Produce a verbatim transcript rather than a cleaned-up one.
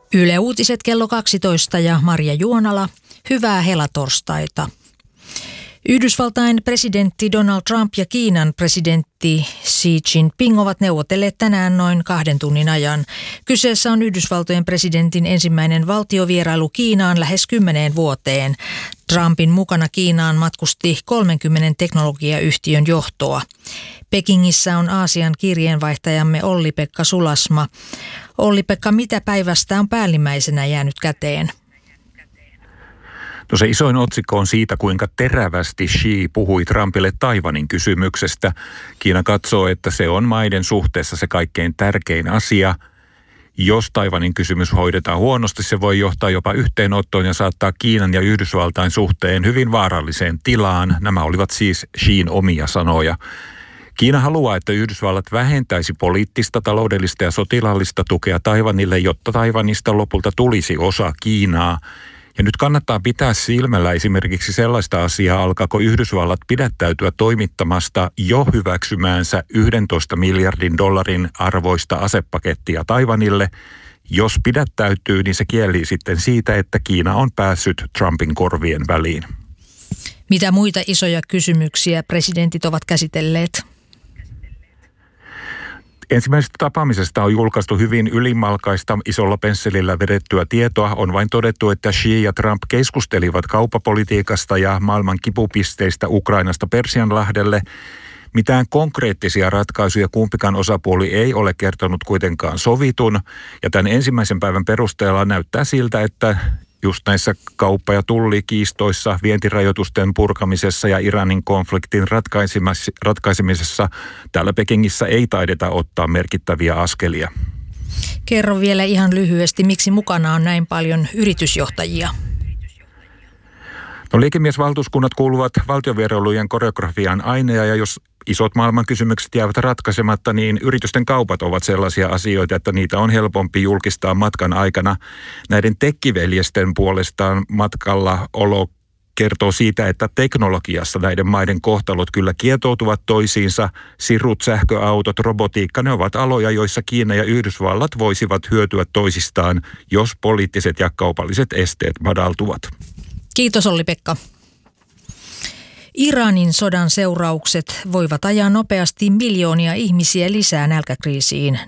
Yle Uutiset kello kaksitoista ja Marja Juonala. Hyvää helatorstaita. Yhdysvaltain presidentti Donald Trump ja Kiinan presidentti Xi Jinping ovat neuvotelleet tänään noin kahden tunnin ajan. Kyseessä on Yhdysvaltojen presidentin ensimmäinen valtiovierailu Kiinaan lähes kymmeneen vuoteen. Trumpin mukana Kiinaan matkusti kolmenkymmenen teknologiayhtiön johtoa. Pekingissä on Aasian kirjeenvaihtajamme Olli-Pekka Sulasma. Olli-Pekka, mitä päivästä on päällimmäisenä jäänyt käteen? No se isoin otsikko on siitä, kuinka terävästi Xi puhui Trumpille Taiwanin kysymyksestä. Kiina katsoo, että se on maiden suhteessa se kaikkein tärkein asia. Jos Taiwanin kysymys hoidetaan huonosti, se voi johtaa jopa yhteenottoon ja saattaa Kiinan ja Yhdysvaltain suhteen hyvin vaaralliseen tilaan. Nämä olivat siis Xin omia sanoja. Kiina haluaa, että Yhdysvallat vähentäisi poliittista, taloudellista ja sotilaallista tukea Taiwanille, jotta Taiwanista lopulta tulisi osa Kiinaa. Ja nyt kannattaa pitää silmällä esimerkiksi sellaista asiaa, alkaako Yhdysvallat pidättäytyä toimittamasta jo hyväksymäänsä yksitoista miljardin dollarin arvoista asepakettia Taiwanille. Jos pidättäytyy, niin se kieli sitten siitä, että Kiina on päässyt Trumpin korvien väliin. Mitä muita isoja kysymyksiä presidentit ovat käsitelleet? Ensimmäisestä tapaamisesta on julkaistu hyvin ylimalkaista, isolla pensselillä vedettyä tietoa. On vain todettu, että Xi ja Trump keskustelivat kauppapolitiikasta ja maailman kipupisteistä Ukrainasta Persianlahdelle. Mitään konkreettisia ratkaisuja kumpikaan osapuoli ei ole kertonut kuitenkaan sovitun. Ja tämän ensimmäisen päivän perusteella näyttää siltä, että just näissä kauppa- ja tullikiistoissa, vientirajoitusten purkamisessa ja Iranin konfliktin ratkaisemisessa täällä Pekingissä ei taideta ottaa merkittäviä askelia. Kerro vielä ihan lyhyesti, miksi mukana on näin paljon yritysjohtajia? No, liikemiesvaltuuskunnat kuuluvat valtiovierailujen koreografian aineja, ja jos isot maailman kysymykset jäävät ratkaisematta, niin yritysten kaupat ovat sellaisia asioita, että niitä on helpompi julkistaa matkan aikana. Näiden tekkiveljesten puolestaan matkalla olo kertoo siitä, että teknologiassa näiden maiden kohtalot kyllä kietoutuvat toisiinsa. Sirut, sähköautot, robotiikka, ne ovat aloja, joissa Kiina ja Yhdysvallat voisivat hyötyä toisistaan, jos poliittiset ja kaupalliset esteet madaltuvat. Kiitos Olli-Pekka. Iranin sodan seuraukset voivat ajaa nopeasti miljoonia ihmisiä lisää nälkäkriisiin.